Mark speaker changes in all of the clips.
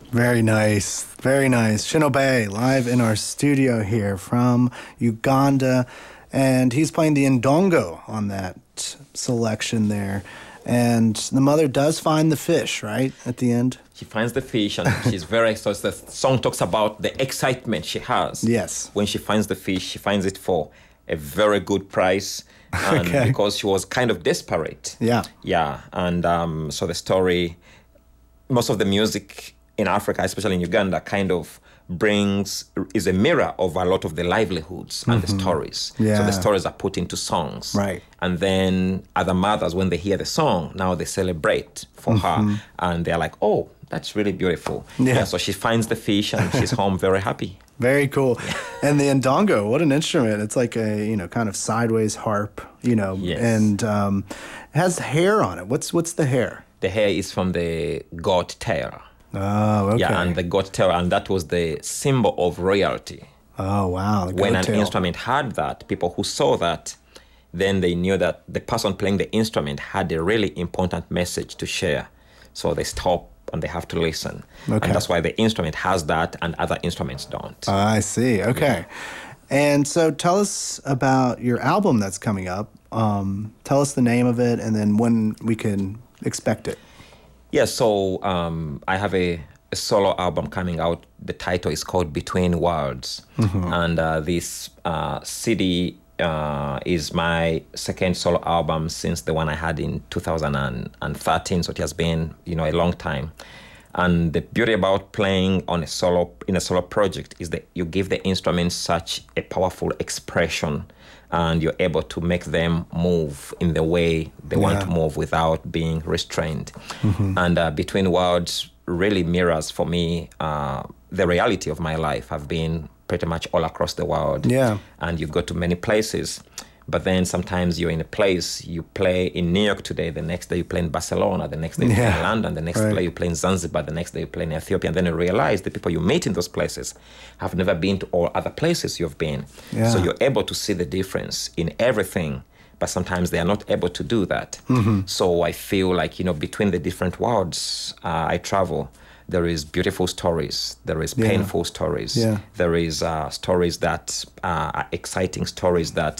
Speaker 1: Very nice. Very nice. Shinobe live in our studio here from Uganda. And he's playing the ndongo on that selection there. And the mother does find the fish, right, at the end?
Speaker 2: She finds the fish and she's very excited. The song talks about the excitement she has.
Speaker 1: Yes.
Speaker 2: When she finds the fish, she finds it for a very good price. And
Speaker 1: Okay.
Speaker 2: because she was kind of desperate.
Speaker 1: Yeah.
Speaker 2: Yeah. And so the story, most of the music in Africa, especially in Uganda, kind of is a mirror of a lot of the livelihoods and the stories.
Speaker 1: Yeah.
Speaker 2: So the stories are put into songs.
Speaker 1: Right.
Speaker 2: And then other mothers, when they hear the song, now they celebrate for her. And they're like, oh, that's really beautiful.
Speaker 1: Yeah.
Speaker 2: So she finds the fish and she's home very happy.
Speaker 1: Very cool. And the ndongo, what an instrument. It's like a, kind of sideways harp,
Speaker 2: Yes.
Speaker 1: and it has hair on it. What's the hair?
Speaker 2: The hair is from the god Terra.
Speaker 1: Oh, okay.
Speaker 2: Yeah, and the god Terra, and that was the symbol of royalty.
Speaker 1: Oh, wow. The
Speaker 2: When
Speaker 1: goat
Speaker 2: an
Speaker 1: tail.
Speaker 2: instrument had that, people who saw that, then they knew that the person playing the instrument had a really important message to share. So they stop and they have to listen.
Speaker 1: Okay.
Speaker 2: And that's why the instrument has that and other instruments don't.
Speaker 1: I see. Okay. And so tell us about your album that's coming up. Tell us the name of it and then when we can expect it.
Speaker 2: Yeah, so I have a solo album coming out. The title is called Between Worlds. And this CD is my second solo album since the one I had in 2013. So it has been, a long time. And the beauty about playing in a solo project is that you give the instruments such a powerful expression, and you're able to make them move in the way they want to move without being restrained. And Between Worlds really mirrors for me the reality of my life. I've been pretty much all across the world.
Speaker 1: Yeah.
Speaker 2: And you go to many places. But then sometimes you're in a place, you play in New York today, the next day you play in Barcelona, the next day you play in London, the next day you play in Zanzibar, the next day you play in Ethiopia. And then you realize the people you meet in those places have never been to all other places you've been.
Speaker 1: Yeah.
Speaker 2: So you're able to see the difference in everything, but sometimes they are not able to do that. So I feel like, between the different worlds I travel, there is beautiful stories, there is painful stories, there is stories that are exciting stories that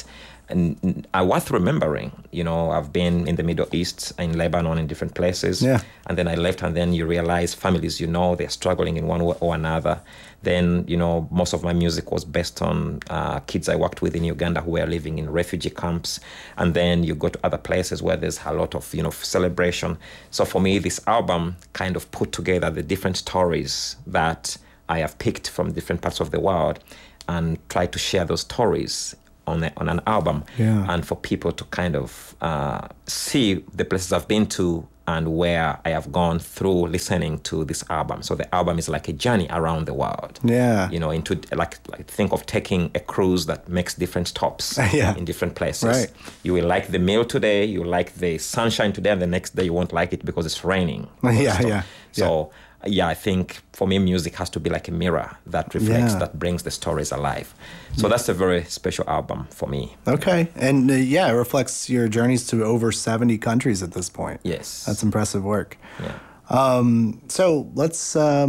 Speaker 2: are worth remembering. I've been in the Middle East, in Lebanon, in different places.
Speaker 1: Yeah.
Speaker 2: And then I left, and then you realize families, they're struggling in one way or another. Then, most of my music was based on kids I worked with in Uganda who were living in refugee camps. And then you go to other places where there's a lot of, celebration. So for me, this album kind of put together the different stories that I have picked from different parts of the world and try to share those stories on an album, and for people to kind of see the places I've been to and where I have gone through listening to this album. So the album is like a journey around the world.
Speaker 1: Yeah.
Speaker 2: Into like think of taking a cruise that makes different stops in different places.
Speaker 1: Right.
Speaker 2: You will like the meal today, you like the sunshine today, and the next day you won't like it because it's raining. So I think for me, music has to be like a mirror that reflects, that brings the stories alive. So that's a very special album for me.
Speaker 1: Okay. And it reflects your journeys to over 70 countries at this point.
Speaker 2: Yes.
Speaker 1: That's impressive work.
Speaker 2: Yeah.
Speaker 1: So let's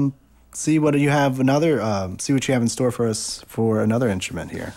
Speaker 1: see what you have see what you have in store for us for another instrument here.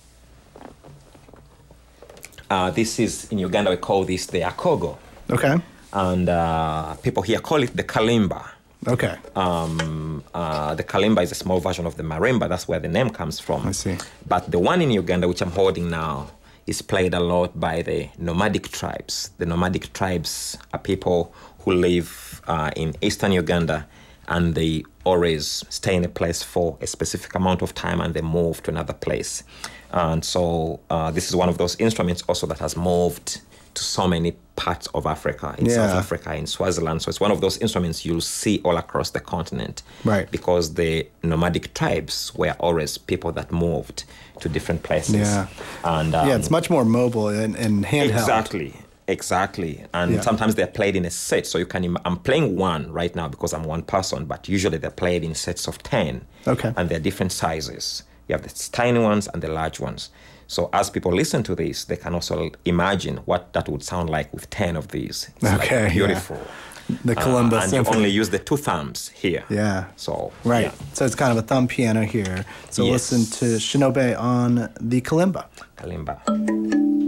Speaker 2: This is, in Uganda, we call this the akogo.
Speaker 1: Okay.
Speaker 2: And people here call it the kalimba.
Speaker 1: Okay.
Speaker 2: The kalimba is a small version of the marimba. That's where the name comes from.
Speaker 1: I see.
Speaker 2: But the one in Uganda, which I'm holding now, is played a lot by the nomadic tribes. The nomadic tribes are people who live in eastern Uganda, and they always stay in a place for a specific amount of time and they move to another place. And so this is one of those instruments also that has moved to so many parts of Africa, in South Africa, in Swaziland. So it's one of those instruments you'll see all across the continent.
Speaker 1: Right.
Speaker 2: Because the nomadic tribes were always people that moved to different places.
Speaker 1: Yeah.
Speaker 2: And
Speaker 1: it's much more mobile and handheld.
Speaker 2: Exactly. And sometimes they're played in a set. So I'm playing one right now because I'm one person, but usually they're played in sets of 10.
Speaker 1: Okay.
Speaker 2: And they're different sizes. You have the tiny ones and the large ones. So as people listen to this, they can also imagine what that would sound like with 10 of these. It's like beautiful.
Speaker 1: The kalimba
Speaker 2: and
Speaker 1: symphony.
Speaker 2: you only use the two thumbs here.
Speaker 1: Yeah.
Speaker 2: So
Speaker 1: Right.
Speaker 2: yeah.
Speaker 1: So it's kind of a thumb piano here. So
Speaker 2: Yes.
Speaker 1: listen to Shinobe on the kalimba.
Speaker 2: Kalimba.